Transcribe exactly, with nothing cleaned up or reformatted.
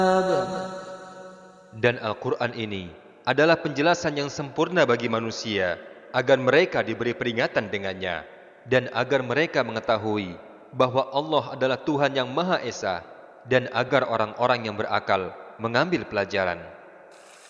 Dan Al-Quran ini adalah penjelasan yang sempurna bagi manusia, agar mereka diberi peringatan dengannya, dan agar mereka mengetahui bahwa Allah adalah Tuhan yang Maha Esa, dan agar orang-orang yang berakal mengambil pelajaran.